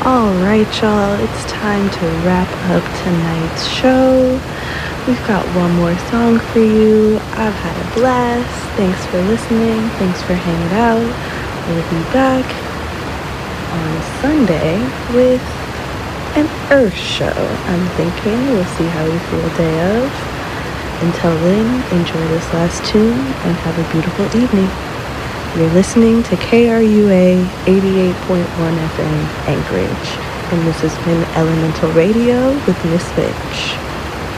All right, y'all, it's time to wrap up tonight's show. We've got one more song for you. I've had a blast. Thanks for listening. Thanks for hanging out. We'll be back on Sunday with an Earth show. I'm thinking we'll see how we feel day of. Until then, enjoy this last tune and have a beautiful evening. You're listening to KRUA 88.1 FM Anchorage, and this has been Elemental Radio with Miss Finch.